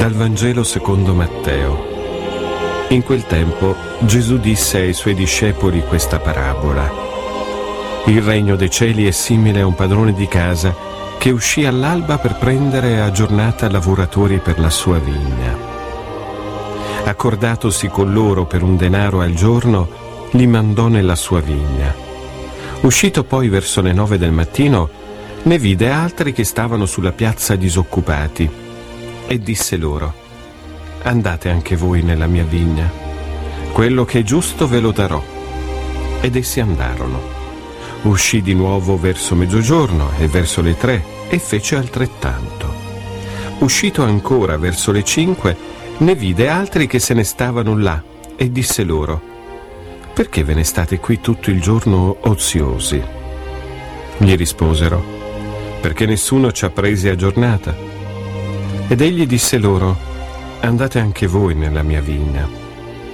Dal Vangelo secondo Matteo. In quel tempo Gesù disse ai suoi discepoli questa parabola. Il regno dei cieli è simile a un padrone di casa che uscì all'alba per prendere a giornata lavoratori per la sua vigna. Accordatosi con loro per un denaro al giorno, li mandò nella sua vigna. Uscito poi verso le 9 del mattino, ne vide altri che stavano sulla piazza disoccupati e disse loro: andate anche voi nella mia vigna, quello che è giusto ve lo darò. Ed essi andarono. Uscì di nuovo verso mezzogiorno e verso le 3 e fece altrettanto. Uscito ancora verso le 5, ne vide altri che se ne stavano là e disse loro: perché ve ne state qui tutto il giorno oziosi? Gli risposero: perché nessuno ci ha presi a giornata. Ed egli disse loro: andate anche voi nella mia vigna.